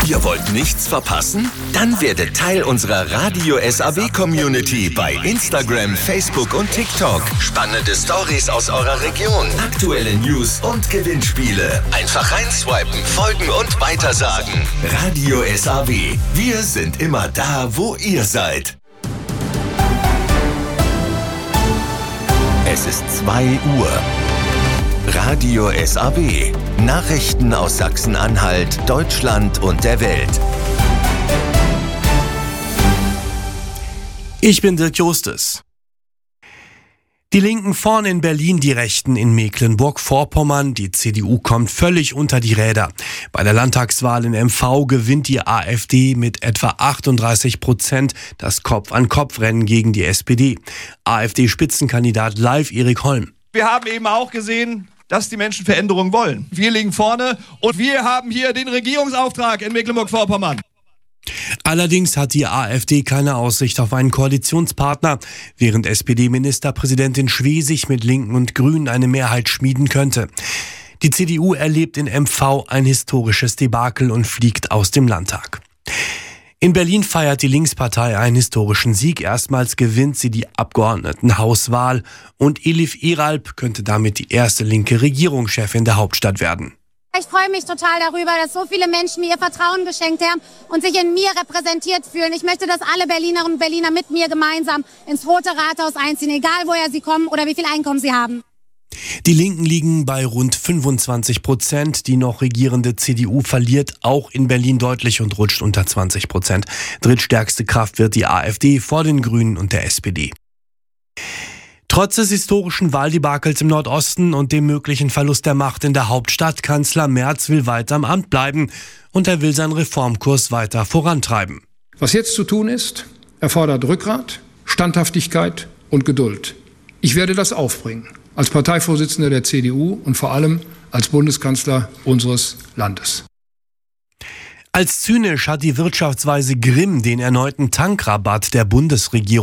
Ihr wollt nichts verpassen? Dann werdet Teil unserer Radio SAW-Community bei Instagram, Facebook und TikTok. Spannende Stories aus eurer Region, aktuelle News und Gewinnspiele. Einfach reinswipen, folgen und weitersagen. Radio SAW. Wir sind immer da, wo ihr seid. Es ist 2 Uhr. Radio SAW. Nachrichten aus Sachsen-Anhalt, Deutschland und der Welt. Ich bin Dirk Justus. Die Linken vorn in Berlin, die Rechten in Mecklenburg-Vorpommern. Die CDU kommt völlig unter die Räder. Bei der Landtagswahl in MV gewinnt die AfD mit etwa 38% das Kopf-an-Kopf-Rennen gegen die SPD. AfD-Spitzenkandidat live Erik Holm. Wir haben eben auch gesehen, dass die Menschen Veränderung wollen. Wir liegen vorne und wir haben hier den Regierungsauftrag in Mecklenburg-Vorpommern. Allerdings hat die AfD keine Aussicht auf einen Koalitionspartner, während SPD-Ministerpräsidentin Schwesig mit Linken und Grünen eine Mehrheit schmieden könnte. Die CDU erlebt in MV ein historisches Debakel und fliegt aus dem Landtag. In Berlin feiert die Linkspartei einen historischen Sieg. Erstmals gewinnt sie die Abgeordnetenhauswahl und Elif Eralp könnte damit die erste linke Regierungschefin der Hauptstadt werden. Ich freue mich total darüber, dass so viele Menschen mir ihr Vertrauen geschenkt haben und sich in mir repräsentiert fühlen. Ich möchte, dass alle Berlinerinnen und Berliner mit mir gemeinsam ins Rote Rathaus einziehen, egal woher sie kommen oder wie viel Einkommen sie haben. Die Linken liegen bei rund 25%. Die noch regierende CDU verliert auch in Berlin deutlich und rutscht unter 20%. Drittstärkste Kraft wird die AfD vor den Grünen und der SPD. Trotz des historischen Wahldebakels im Nordosten und dem möglichen Verlust der Macht in der Hauptstadt, Kanzler Merz will weiter im Amt bleiben und er will seinen Reformkurs weiter vorantreiben. Was jetzt zu tun ist, erfordert Rückgrat, Standhaftigkeit und Geduld. Ich werde das aufbringen, als Parteivorsitzender der CDU und vor allem als Bundeskanzler unseres Landes. Als zynisch hat die Wirtschaftsweise Grimm den erneuten Tankrabatt der Bundesregierung